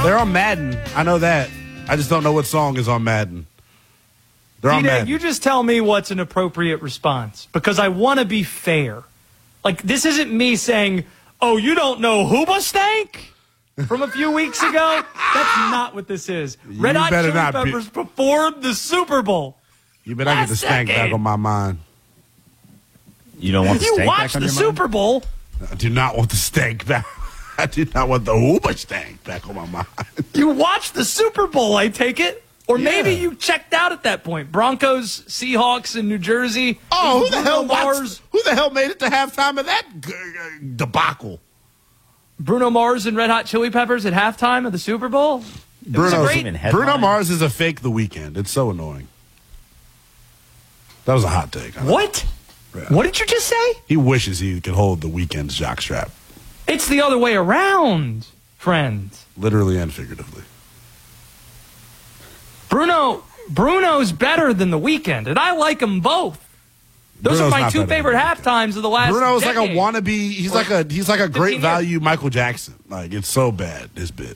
They're on Madden. I know that. I just don't know what song is on Madden. They're on Madden. You just tell me what's an appropriate response, because I want to be fair. Like, this isn't me saying, oh, you don't know Hoobastank from a few weeks ago? That's not what this is. Red Hot Chili Peppers performed the Super Bowl. You better not get the stank back on my mind. You don't want the stank back on your mind? You watched the Super Bowl. I do not want the stank back. I do not want the Hoobastank back on my mind. You watched the Super Bowl, I take it? Or maybe you checked out at that point. Broncos, Seahawks in New Jersey. Oh, who the hell made it to halftime of that debacle? Bruno Mars and Red Hot Chili Peppers at halftime of the Super Bowl? Bruno Mars is a fake The Weeknd. It's so annoying. That was a hot take. What? Yeah. What did you just say? He wishes he could hold The Weeknd's jockstrap. It's the other way around, friends. Literally and figuratively. Bruno's better than The Weeknd, and I like them both. Those are my two favorite halftimes of the last Bruno's decade. like a wannabe. He's like a great value Michael Jackson. Like, it's so bad, this bit.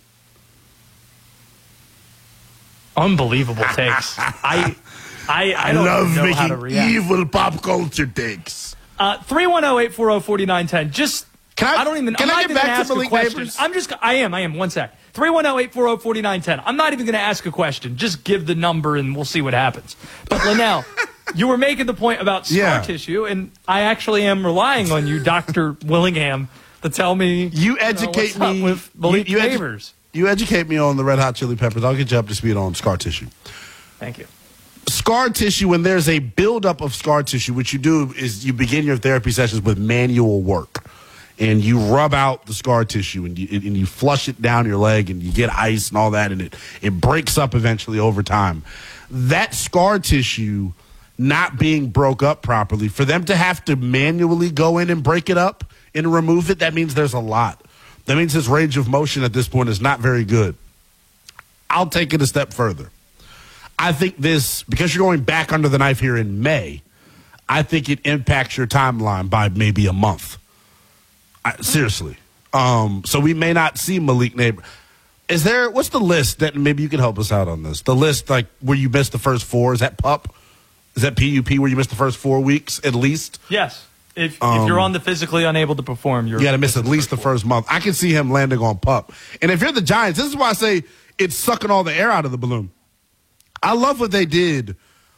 Unbelievable takes. I don't love know making how to react. evil pop culture takes. 310-840-4910. Just can I get back to Malik Neighbors? I am. 1 sec. 310-840-4910. I'm not even going to ask a question. Just give the number and we'll see what happens. But Linnell, you were making the point about scar tissue, and I actually am relying on you, Dr. Willingham, to tell me. You educate me with Malik Neighbors. You educate me on the Red Hot Chili Peppers. I'll get you up to speed on scar tissue. Thank you. Scar tissue, when there's a buildup of scar tissue, what you do is you begin your therapy sessions with manual work. And you rub out the scar tissue and you flush it down your leg and you get ice and all that, and it breaks up eventually over time. That scar tissue not being broke up properly, for them to have to manually go in and break it up and remove it, that means there's a lot. That means his range of motion at this point is not very good. I'll take it a step further. I think this, because you're going back under the knife here in May, I think it impacts your timeline by maybe a month. Seriously. So we may not see Malik Neighbors. What's the list that maybe you can help us out on this? The list, like, where you missed the first 4, is that PUP? Is that PUP where you missed the first 4 weeks at least? Yes. If you're on the physically unable to perform, you got to miss at least the first month. I can see him landing on PUP. And if you're the Giants, this is why I say it's sucking all the air out of the balloon. I love what they did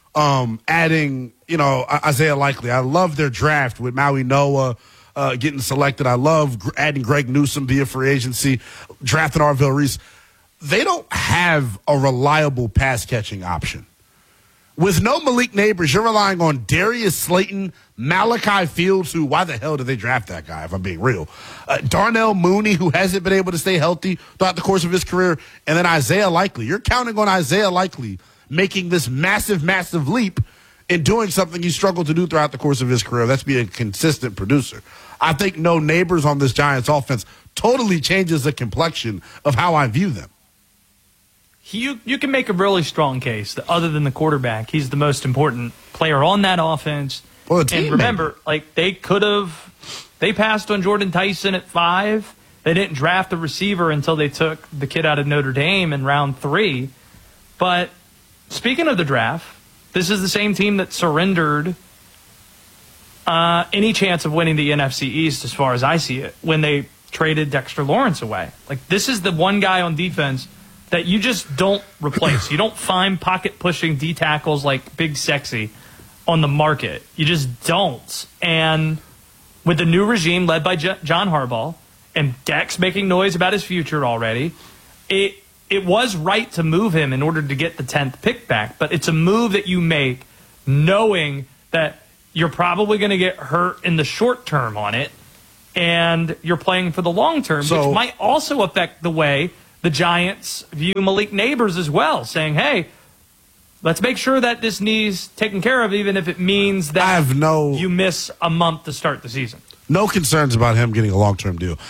adding, Isaiah Likely. I love their draft with Maui Noah getting selected. I love adding Greg Newsome via free agency, drafting Arvell Reese. They don't have a reliable pass-catching option. With no Malik Neighbors, you're relying on Darius Slayton, Malachi Fields, who, why the hell did they draft that guy, if I'm being real? Darnell Mooney, who hasn't been able to stay healthy throughout the course of his career, and then Isaiah Likely. You're counting on Isaiah Likely making this massive, massive leap and doing something he struggled to do throughout the course of his career. That's being a consistent producer. I think no Neighbors on this Giants offense totally changes the complexion of how I view them. You can make a really strong case that other than the quarterback, he's the most important player on that offense. Well, and remember, they passed on Jordan Tyson at 5. They didn't draft a receiver until they took the kid out of Notre Dame in round 3. But speaking of the draft, this is the same team that surrendered any chance of winning the NFC East, as far as I see it, when they traded Dexter Lawrence away. This is the one guy on defense that you just don't replace. You don't find pocket-pushing D tackles like Big Sexy on the market. You just don't. And with the new regime led by John Harbaugh and Dex making noise about his future already, it was right to move him in order to get the 10th pick back. But it's a move that you make knowing that you're probably going to get hurt in the short term on it, and you're playing for the long term, which might also affect the way the Giants view Malik Neighbors as well, saying, hey, let's make sure that this knee's taken care of, even if it means that you miss a month to start the season. No concerns about him getting a long-term deal.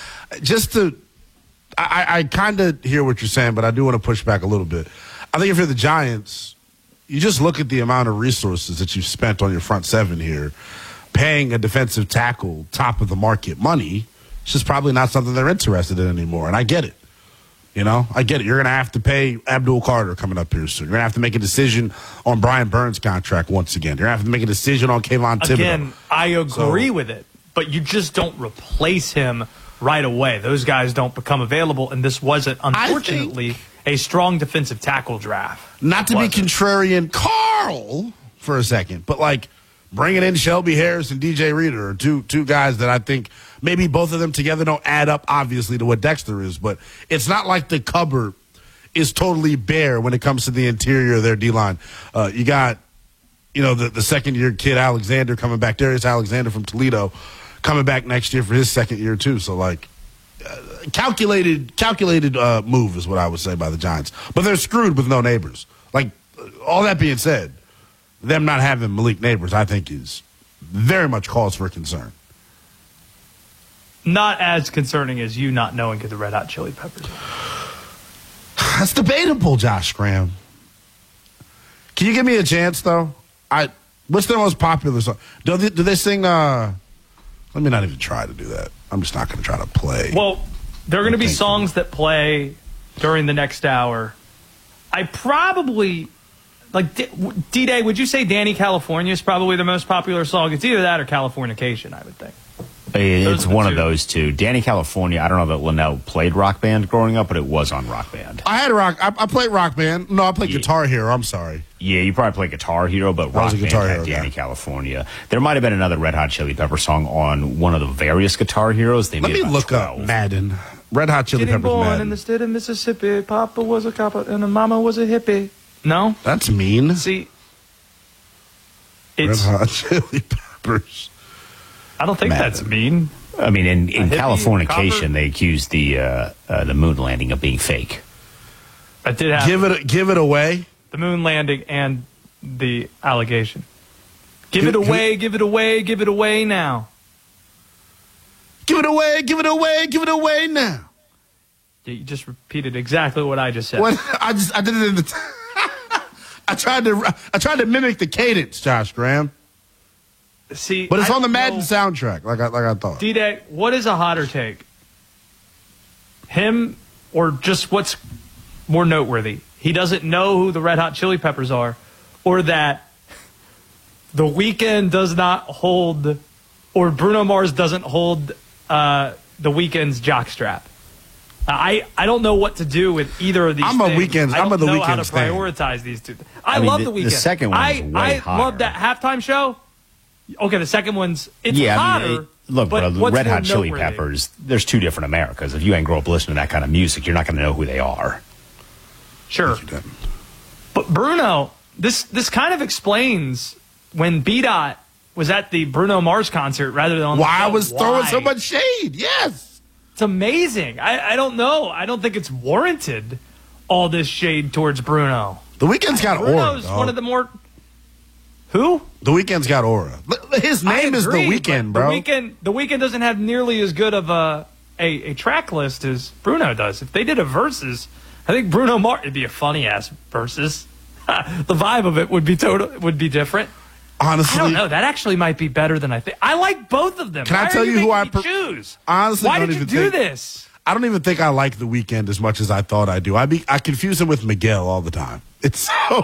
I kind of hear what you're saying, but I do want to push back a little bit. I think if you're the Giants, you just look at the amount of resources that you've spent on your front seven here, paying a defensive tackle top of the market money. It's just probably not something they're interested in anymore, and I get it. You know, I get it. You're going to have to pay Abdul Carter coming up here soon. You're going to have to make a decision on Brian Burns' contract once again. You're going to have to make a decision on Kayvon Thibodeau. Again, I agree with it, but you just don't replace him right away. Those guys don't become available, and this wasn't, unfortunately, a strong defensive tackle draft. Not to be contrarian, Carl, for a second, but like bringing in Shelby Harris and DJ Reader are two guys that I think maybe both of them together don't add up, obviously, to what Dexter is, but it's not like the cupboard is totally bare when it comes to the interior of their D-line. You got, the second-year kid Alexander coming back, Darius Alexander from Toledo, coming back next year for his second year, too. So, like, calculated move is what I would say by the Giants. But they're screwed with no Neighbors. Like, all that being said, them not having Malik Neighbors, I think, is very much cause for concern. Not as concerning as you not knowing who the Red Hot Chili Peppers are. That's debatable, Josh Graham. Can you give me a chance, though? What's their most popular song? Do they sing, let me not even try to do that. I'm just not going to try to play. Well, there are going to be songs that play during the next hour. I probably... Like, D-Day, would you say Danny California is probably the most popular song? It's either that or Californication, I would think. It's one of those two. Danny California, I don't know that Linnell played Rock Band growing up, but it was on Rock Band. I played Rock Band. No, I played Guitar Hero. I'm sorry. Yeah, you probably played Guitar Hero, but Rock Band had Danny California. There might have been another Red Hot Chili Pepper song on one of the various Guitar Heroes. Let me look 12. Up Madden. Red Hot Chili Peppers born Madden. In the state of Mississippi, Papa was a cop and Mama was a hippie. No? That's mean. See, it's... Red Hot Chili Peppers. I don't think that's mean. I mean, in Californication, they accused the moon landing of being fake. That did happen. Give it away. The moon landing and the allegation. Give it away now. Give it away now. Yeah, you just repeated exactly what I just said. I did it in the. I tried to mimic the cadence, Josh Graham. See, but it's on the Madden soundtrack, like I thought. D-Day, what is a hotter take? Him or just what's more noteworthy? He doesn't know who the Red Hot Chili Peppers are, or that The Weeknd does not hold, or Bruno Mars doesn't hold The Weeknd's jockstrap. I don't know what to do with either of these things. I'm a The Weeknd know how to fan. prioritize these two. I love The Weeknd. The second one is way hotter. I love that halftime show. Okay, the second one's hotter. Look, but Red Hot Chili Peppers, there's two different Americas. If you ain't grow up listening to that kind of music, you're not going to know who they are. Sure. But Bruno, this kind of explains when B-Dot was at the Bruno Mars concert rather than on the show. I was throwing so much shade. Yes. It's amazing. I don't know. I don't think it's warranted, all this shade towards Bruno. The Weeknd's got aura. Bruno's one of the more... Who? The Weeknd's got aura. His name is The Weeknd, bro. The Weeknd doesn't have nearly as good of a track list as Bruno does. If they did a versus, I think Bruno Mars, it'd be a funny ass versus. The vibe of it would be different. Honestly, I don't know. That actually might be better than I think. I like both of them. Can I tell you who I choose? Honestly, why did you do this? I don't even think I like The Weeknd as much as I thought I do. I confuse him with Miguel all the time. It's so.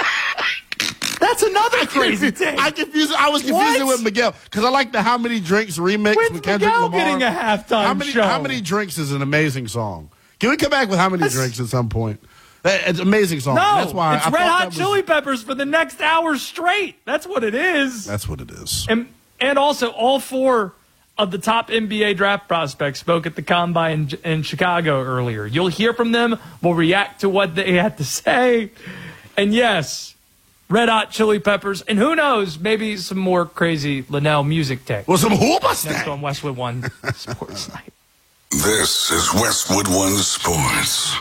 That's another crazy thing. I was confusing with Miguel because I like the How Many Drinks remix with Kendrick Miguel Lamar. Getting a halftime show. How Many Drinks is an amazing song. Can we come back with How Many Drinks at some point? It's an amazing song. No, that's why it's Red Hot Chili Peppers for the next hour straight. That's what it is. That's what it is. And also, all four of the top NBA draft prospects spoke at the Combine in Chicago earlier. You'll hear from them. We'll react to what they had to say. And yes, Red Hot Chili Peppers. And who knows, maybe some more crazy Linnell music tech. Well, some Hooba next on Westwood One Sports Night. This is Westwood One Sports.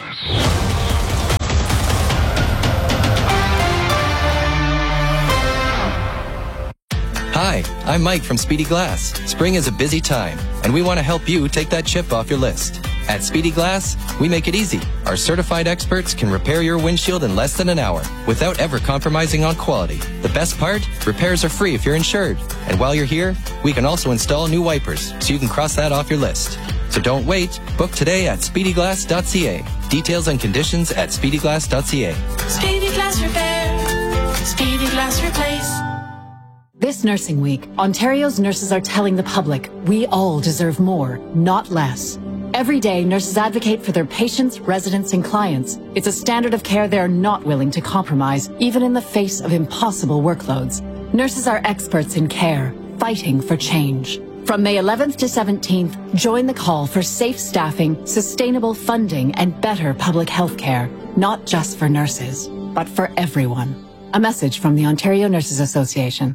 Hi, I'm Mike from Speedy Glass. Spring is a busy time, and we want to help you take that chip off your list. At Speedy Glass, we make it easy. Our certified experts can repair your windshield in less than an hour without ever compromising on quality. The best part? Repairs are free if you're insured. And while you're here, we can also install new wipers so you can cross that off your list. So don't wait. Book today at speedyglass.ca. Details and conditions at speedyglass.ca. Speedy Glass Repair. Speedy Glass Replace. This Nursing Week, Ontario's nurses are telling the public we all deserve more, not less. Every day, nurses advocate for their patients, residents, and clients. It's a standard of care they're not willing to compromise, even in the face of impossible workloads. Nurses are experts in care, fighting for change. From May 11th to 17th, join the call for safe staffing, sustainable funding, and better public health care, not just for nurses, but for everyone. A message from the Ontario Nurses Association.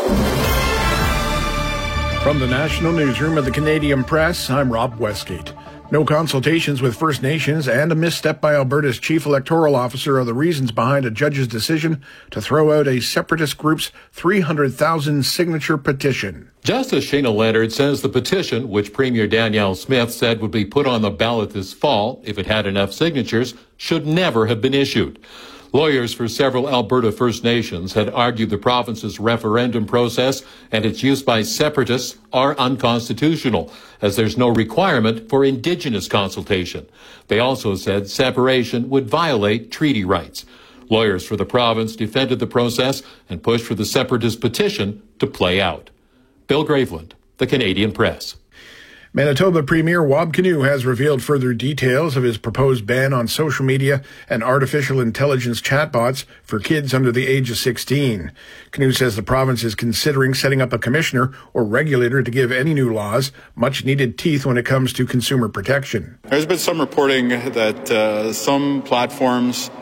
From the National Newsroom of the Canadian Press, I'm Rob Westgate. No consultations with First Nations and a misstep by Alberta's chief electoral officer are the reasons behind a judge's decision to throw out a separatist group's 300,000 signature petition. Justice Shana Leonard says the petition, which Premier Danielle Smith said would be put on the ballot this fall if it had enough signatures, should never have been issued. Lawyers for several Alberta First Nations had argued the province's referendum process and its use by separatists are unconstitutional, as there's no requirement for Indigenous consultation. They also said separation would violate treaty rights. Lawyers for the province defended the process and pushed for the separatist petition to play out. Bill Graveland, The Canadian Press. Manitoba Premier Wab Kinew has revealed further details of his proposed ban on social media and artificial intelligence chatbots for kids under the age of 16. Kinew says the province is considering setting up a commissioner or regulator to give any new laws much-needed teeth when it comes to consumer protection. There's been some reporting that some platforms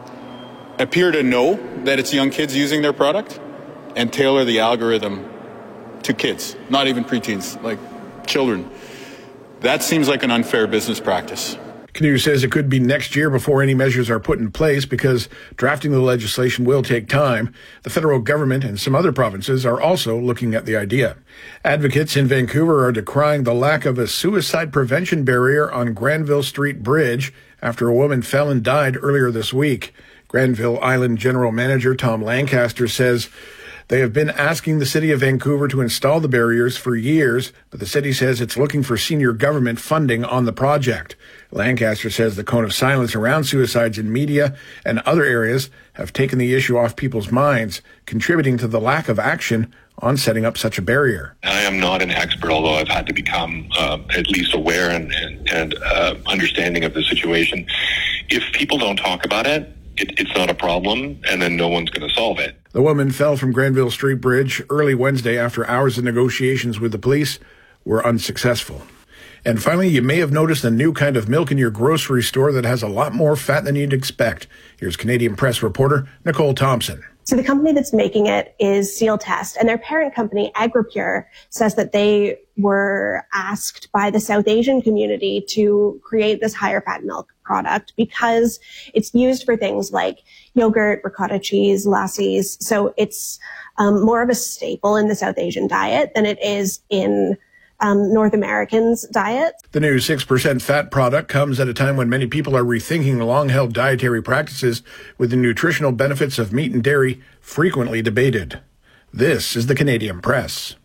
appear to know that it's young kids using their product and tailor the algorithm to kids, not even preteens, like children. That seems like an unfair business practice. Kinew says it could be next year before any measures are put in place because drafting the legislation will take time. The federal government and some other provinces are also looking at the idea. Advocates in Vancouver are decrying the lack of a suicide prevention barrier on Granville Street Bridge after a woman fell and died earlier this week. Granville Island General Manager Tom Lancaster says they have been asking the city of Vancouver to install the barriers for years, but the city says it's looking for senior government funding on the project. Lancaster says the cone of silence around suicides in media and other areas have taken the issue off people's minds, contributing to the lack of action on setting up such a barrier. I am not an expert, although I've had to become at least aware and understanding of the situation. If people don't talk about it, it's not a problem, and then no one's going to solve it. The woman fell from Granville Street Bridge early Wednesday after hours of negotiations with the police were unsuccessful. And finally, you may have noticed a new kind of milk in your grocery store that has a lot more fat than you'd expect. Here's Canadian Press reporter Nicole Thompson. So the company that's making it is Sealtest, and their parent company, AgriPure, says that they were asked by the South Asian community to create this higher fat milk product because it's used for things like yogurt, ricotta cheese, lassis. So it's more of a staple in the South Asian diet than it is in North Americans' diet. The new 6% fat product comes at a time when many people are rethinking long-held dietary practices, with the nutritional benefits of meat and dairy frequently debated. This is the Canadian Press.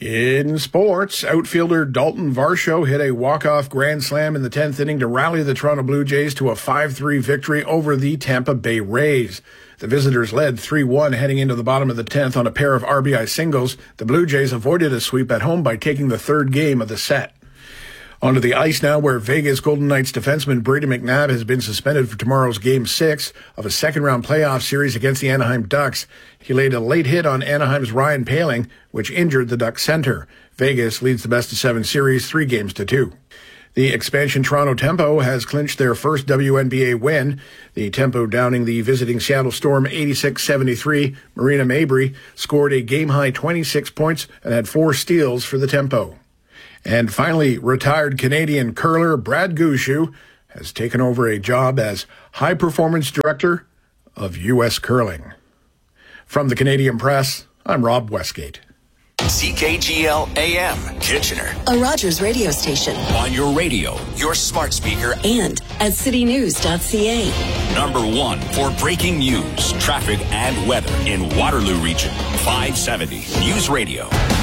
In sports, outfielder Dalton Varsho hit a walk-off grand slam in the 10th inning to rally the Toronto Blue Jays to a 5-3 victory over the Tampa Bay Rays. The visitors led 3-1 heading into the bottom of the 10th on a pair of RBI singles. The Blue Jays avoided a sweep at home by taking the third game of the set. Onto the ice now, where Vegas Golden Knights defenseman Brady McNabb has been suspended for tomorrow's Game 6 of a second-round playoff series against the Anaheim Ducks. He laid a late hit on Anaheim's Ryan Poehling, which injured the Ducks center. Vegas leads the best-of-7 series 3-2. The expansion Toronto Tempo has clinched their first WNBA win. The Tempo downing the visiting Seattle Storm 86-73. Marina Mabrey scored a game-high 26 points and had 4 steals for the Tempo. And finally, retired Canadian curler Brad Gushue has taken over a job as High Performance Director of U.S. Curling. From the Canadian Press, I'm Rob Westgate. CKGL AM, Kitchener. A Rogers radio station. On your radio, your smart speaker, and at citynews.ca. #1 for breaking news, traffic, and weather in Waterloo Region. 570 News Radio.